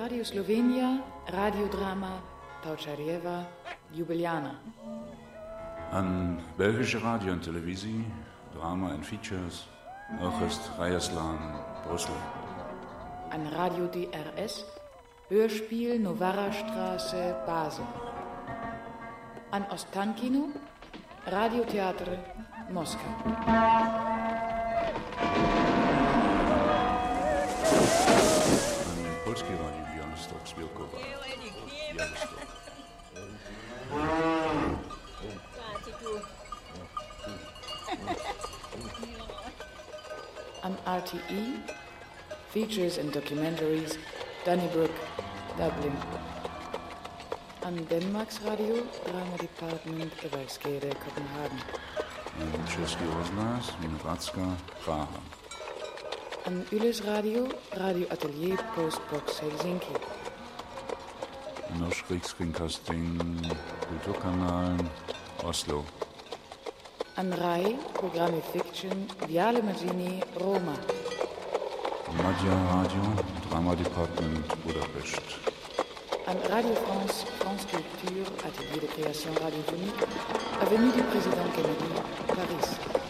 Radio Slovenia, Radiodrama Taučarjeva, Ljubljana. An Belgische Radio en Televisie, Drama en Features, Orchest Ryaslan, Brüssel. An Radio DRS, Hörspiel Novara-Straße, Basel. An Ostankino, Radiotheater, Moskau. Polski Radio Białystok, Spilkowa. Białystok. An RTE, Features and Documentaries, Donnybrook, Dublin. An Denmarks Radio, Drama Department, Evalskede, Kopenhagen. An Český rozhlas, Vinohradska, Praha. An Yles Radio, Radio Atelier, Postbox, Helsinki. Norsk Rikskringkasting, Kulturkanalen, Oslo. An RAI, Programme Fiction, Viale Magini, Roma. Magyar Radio, Drama Department, Budapest. An Radio France, France Culture, Atelier de création radiophonique, Avenue du Président Kennedy, Paris.